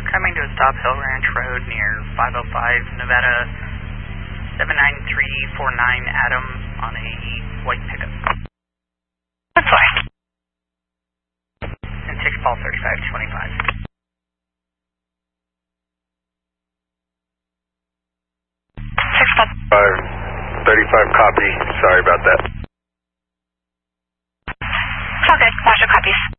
coming to a stop, Hill Ranch Road near 505 Nevada, 79349 Adam on a white pickup. That's fine. And 6 ball 3525. 35 copy. Sorry about that. It's all good. Watch your copies.